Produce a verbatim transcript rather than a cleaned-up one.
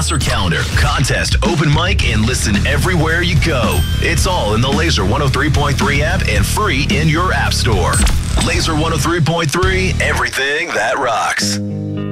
concert calendar, contest, open mic, and listen everywhere you go. It's all in the Laser one oh three point three app and free in your app store. Laser one oh three point three, everything that rocks.